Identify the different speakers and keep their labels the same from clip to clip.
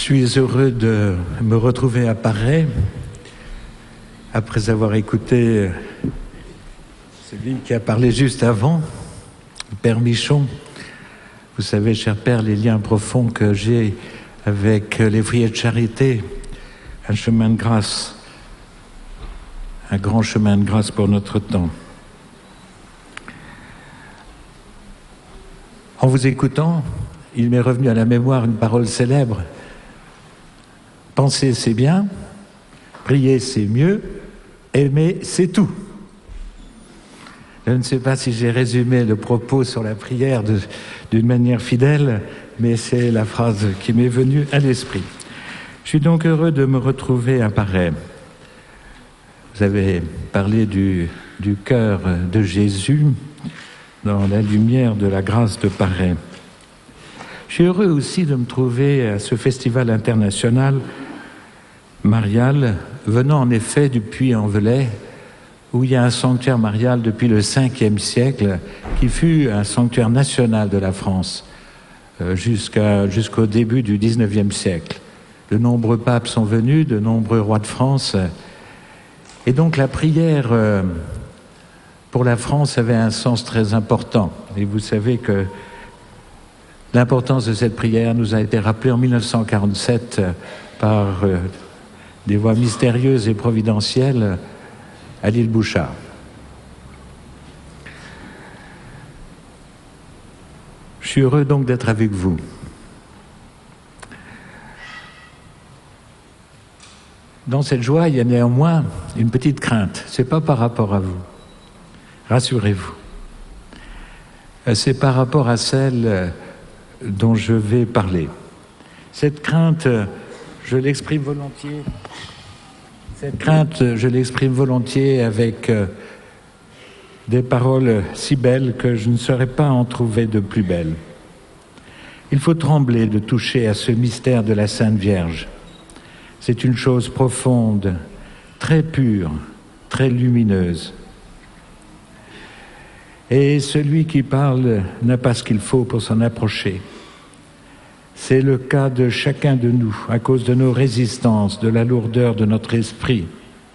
Speaker 1: suis heureux de me retrouver à Paray, après avoir écouté celui qui a parlé juste avant, le Père Michon. Vous savez, cher Père, les liens profonds que j'ai avec les Ouvriers de Charité, un chemin de grâce, un grand chemin de grâce pour notre temps. En vous écoutant, il m'est revenu à la mémoire une parole célèbre. Penser, c'est bien, prier, c'est mieux, aimer, c'est tout. Je ne sais pas si j'ai résumé le propos sur la prière d'une manière fidèle, mais c'est la phrase qui m'est venue à l'esprit. Je suis donc heureux de me retrouver à Paray. Vous avez parlé du cœur de Jésus dans la lumière de la grâce de Paray. Je suis heureux aussi de me trouver à ce festival international marial, venant en effet du Puy-en-Velay, où il y a un sanctuaire marial depuis le 5e siècle, qui fut un sanctuaire national de la France jusqu'au début du 19e siècle. De nombreux papes sont venus, de nombreux rois de France, et donc la prière pour la France avait un sens très important. Et vous savez que l'importance de cette prière nous a été rappelée en 1947 par des voix mystérieuses et providentielles à l'île Bouchard. Je suis heureux donc d'être avec vous. Dans cette joie, il y a néanmoins une petite crainte. Ce n'est pas par rapport à vous. Rassurez-vous. C'est par rapport à celle dont je vais parler. Cette crainte, je l'exprime volontiers. Cette crainte, je l'exprime volontiers avec des paroles si belles que je ne saurais pas en trouver de plus belles. Il faut trembler de toucher à ce mystère de la Sainte Vierge. C'est une chose profonde, très pure, très lumineuse. Et celui qui parle n'a pas ce qu'il faut pour s'en approcher. C'est le cas de chacun de nous, à cause de nos résistances, de la lourdeur de notre esprit.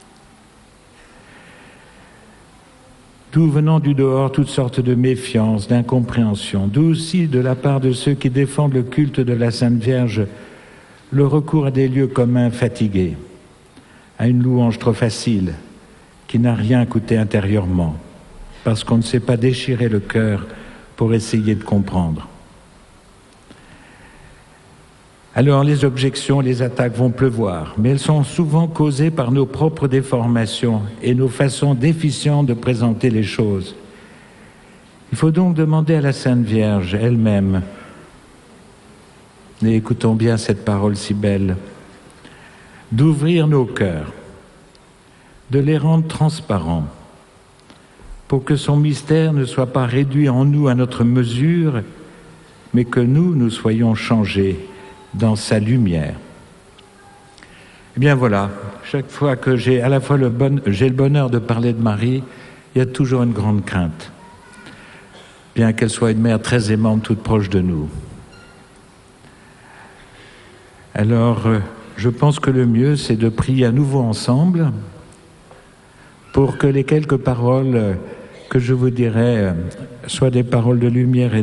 Speaker 1: D'où venant du dehors toutes sortes de méfiance, d'incompréhension, d'où aussi de la part de ceux qui défendent le culte de la Sainte Vierge, le recours à des lieux communs fatigués, à une louange trop facile, qui n'a rien coûté intérieurement, parce qu'on ne sait pas déchirer le cœur pour essayer de comprendre. Alors les objections, les attaques vont pleuvoir, mais elles sont souvent causées par nos propres déformations et nos façons déficientes de présenter les choses. Il faut donc demander à la Sainte Vierge elle-même, et écoutons bien cette parole si belle, d'ouvrir nos cœurs, de les rendre transparents, pour que son mystère ne soit pas réduit en nous à notre mesure, mais que nous soyons changés dans sa lumière. Eh bien voilà, chaque fois que j'ai à la fois j'ai le bonheur de parler de Marie, il y a toujours une grande crainte, bien qu'elle soit une mère très aimante, toute proche de nous. Alors, je pense que le mieux, c'est de prier à nouveau ensemble pour que les quelques paroles que je vous dirai soient des paroles de lumière et